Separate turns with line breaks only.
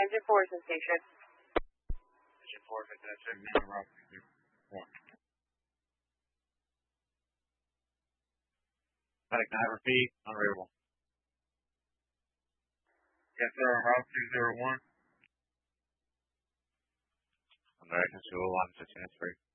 engine 4 is in station.
Engine 4 is in station. Now route 201. Medic 9, repeat, unreadable. Yes, sir, route 201. American 201, 15 3.